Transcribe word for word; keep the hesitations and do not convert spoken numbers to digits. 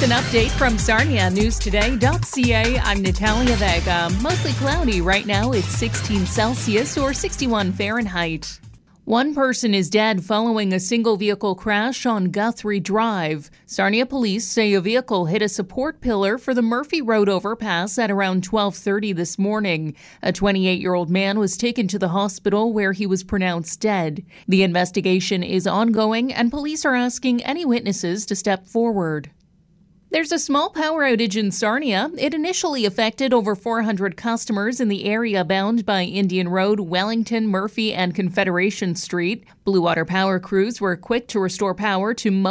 With an update from Sarnia News Today dot C A, I'm Natalia Vega. Mostly cloudy right now. It's sixteen Celsius or sixty-one Fahrenheit. One person is dead following a single vehicle crash on Guthrie Drive. Sarnia police say a vehicle hit a support pillar for the Murphy Road overpass at around twelve thirty this morning. A twenty-eight-year-old man was taken to the hospital where he was pronounced dead. The investigation is ongoing and police are asking any witnesses to step forward. There's a small power outage in Sarnia. It initially affected over four hundred customers in the area bound by Indian Road, Wellington, Murphy, and Confederation Street. Blue Water Power crews were quick to restore power to most